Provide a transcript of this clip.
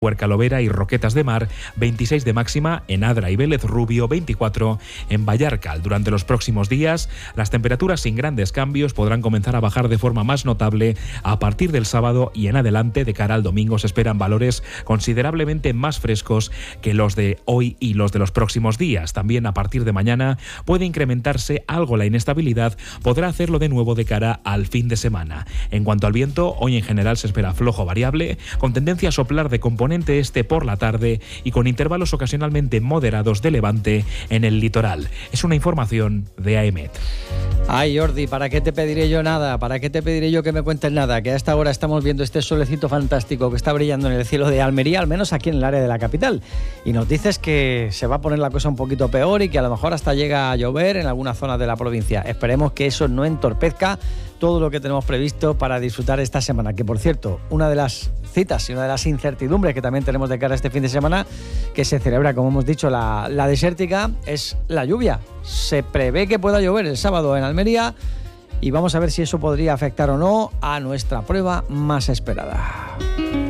Huercalovera y Roquetas de Mar, 26 de máxima en Adra y Vélez Rubio, 24 en Vallarcal. Durante los próximos días, las temperaturas sin grandes cambios podrán comenzar a bajar de forma más notable a partir del sábado y en adelante. De cara al domingo se esperan valores considerablemente más frescos que los de hoy y los de los próximos días. También a partir de mañana puede incrementarse algo la inestabilidad, podrá hacerlo de nuevo de cara al fin de semana. En cuanto al viento, hoy en general se espera flojo variable, con tendencia a soplar de componente este por la tarde y con intervalos ocasionalmente moderados de levante en el litoral. Es una información de AEMET. Ay, Jordi, ¿para qué te pediré yo nada? ¿Para qué te pediré yo que me cuentes nada? Que a esta hora estamos viendo este solecito fantástico que está brillando en el cielo de Almería, al menos aquí en el área de la capital. Y nos dices que se va a poner la cosa un poquito peor y que a lo mejor hasta llega a llover en algunas zonas de la provincia. Esperemos que eso no entorpezca todo lo que tenemos previsto para disfrutar esta semana. Que, por cierto, una de las citas y una de las incertidumbres que también tenemos de cara a este fin de semana, que se celebra, como hemos dicho, la desértica, es la lluvia. Se prevé que pueda llover el sábado en Almería y vamos a ver si eso podría afectar o no a nuestra prueba más esperada.